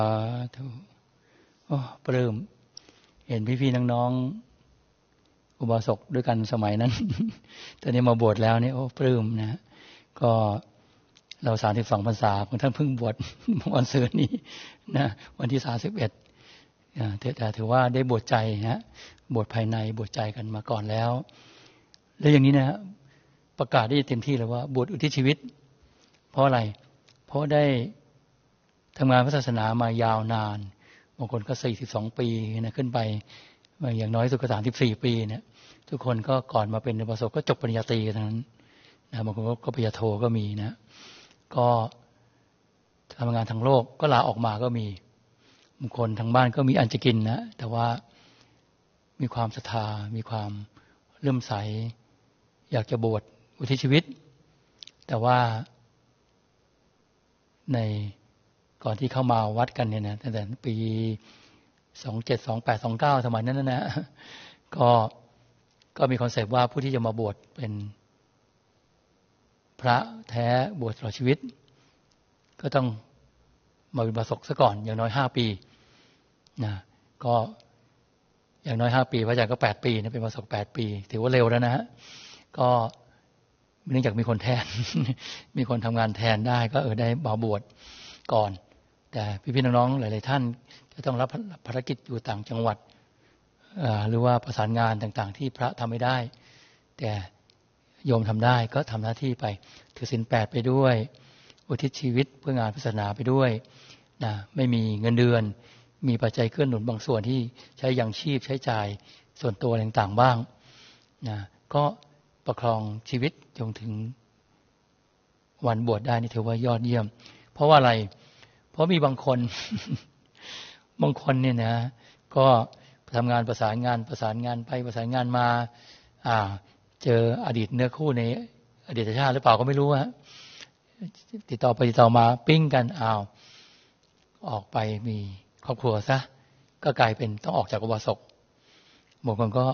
ธุโอ้ปลื้มเห็นพี่ๆน้องๆอุบาสกด้วยกันสมัยนั้น ตอนนี้มาบวชแล้วนี่โอ้ปลื้มนะก็เรา32 พรรษาของท่านเพิ่งบวชวันศุกร์นี้นะวันที่31แต่ถือว่าได้บวชใจฮะบวชภายในบวชใจกันมาก่อนแล้วแล้วอย่างนี้นะประกาศได้เต็มที่เลยว่าบวชอุทิศชีวิตเพราะอะไรเพราะได้ทำงานพระศาสนามายาวนานบางคนก็42 ปีนะขึ้นไปอย่างน้อยสุดก็34 ปีเนี่ยทุกคนก็ก่อนมาเป็นอุบาสกก็จบปริญญาตรีกันทั้งนั้นนะบางคนก็ปริญญาโทก็มีนะก็ทำงานทางโลกก็ลาออกมาก็มีบางคนทางบ้านก็มีอันจะกินนะแต่ว่ามีความศรัทธามีความเลื่อมใสอยากจะบวชอุทิศชีวิตแต่ว่าในก่อนที่เข้ามาวัดกันเนี่ยนะตั้งแต่ปี27 28 29สมัยนั้นนะก็มีคอนเซปต์ว่าผู้ที่จะมาบวชเป็นพระแท้บวชตลอดชีวิตก็ต้องมาเป็นอุบาสกซะก่อนอย่างน้อย5 ปีนะก็อย่างน้อย5 ปีพระอาจารย์ก็8 ปีนะเป็นอุบาสก8 ปีถือว่าเร็วแล้วนะฮะก็เนื่องจากมีคนแทน มีคนทำงานแทนได้ก็ได้มาบวชก่อนแต่พี่ๆน้องๆหลายๆท่านจะต้องรับภารกิจอยู่ต่างจังหวัดหรือว่าประสานงานต่างๆที่พระทำไม่ได้แต่โยมทำได้ก็ทำหน้าที่ไปถือศีล 8ไปด้วยอุทิศชีวิตเพื่องานศาสนาไปด้วยนะไม่มีเงินเดือนมีปัจจัยเกื้อหนุนบางส่วนที่ใช้ยังชีพใช้จ่ายส่วนตัวต่างๆบ้างนะก็ประคองชีวิตจนถึงวันบวชได้นี่ถือว่ายอดเยี่ยมเพราะว่าอะไรเพราะมีบางคน บางคนเนี่ยนะก็ทำงานประสานงานไปประสานงานมาเจออดีตเนื้อคู่ในอดีตชาติหรือเปล่าก็ไม่รู้ฮะติดต่อไปติดต่อมาปิ้งกันออกไปมีครอบครัวซะก็กลายเป็นต้องออกจากอุบาสกบางคนก็